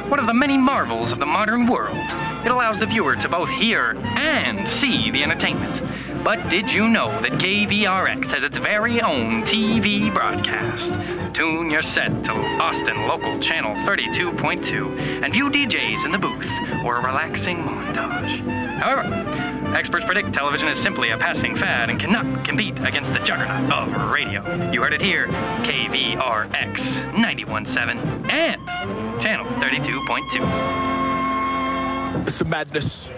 one of the many marvels of the modern world. It allows the viewer to both hear and see the entertainment. But did you know that KVRX has its very own TV broadcast? Tune your set to Austin Local Channel 32.2 and view DJs in the booth or a relaxing montage. However, experts predict television is simply a passing fad and cannot compete against the juggernaut of radio. You heard it here, KVRX 91.7 and Channel 32.2. It's a madness.